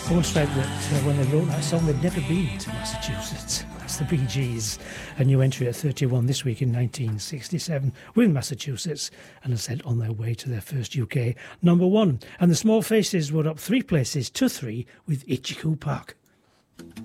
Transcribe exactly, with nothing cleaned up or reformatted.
I once read that uh, when they wrote that song, they'd never been to Massachusetts. That's the Bee Gees. A new entry at thirty-one this week in nineteen sixty-seven with Massachusetts, and are sent on their way to their first U K number one. And the Small Faces were up three places to three with Ichiku Park.